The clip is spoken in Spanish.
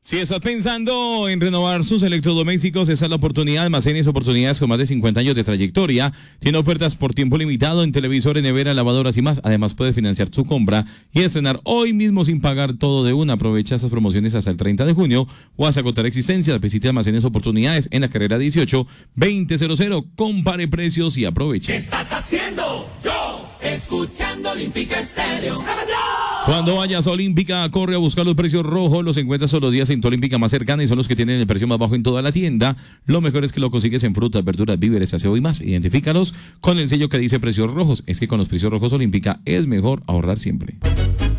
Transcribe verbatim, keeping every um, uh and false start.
Si estás pensando en renovar sus electrodomésticos, esta es la oportunidad. Almacenes Oportunidades con más de cincuenta años de trayectoria. Tiene ofertas por tiempo limitado en televisores, neveras, lavadoras y más. Además, puedes financiar su compra y estrenar hoy mismo sin pagar todo de una. Aprovecha estas promociones hasta el treinta de junio o hasta agotar existencias. Visite Almacenes Oportunidades en la carrera dieciocho, veinte cero cero. Compare precios y aproveche. ¿Qué estás haciendo? Yo, escuchando Olímpica Estéreo. Cuando vayas a Olímpica, corre a buscar los precios rojos. Los encuentras todos los días en tu Olímpica más cercana y son los que tienen el precio más bajo en toda la tienda. Lo mejor es que lo consigues en frutas, verduras, víveres, aseo y más. Identifícalos con el sello que dice precios rojos. Es que con los precios rojos Olímpica es mejor ahorrar siempre.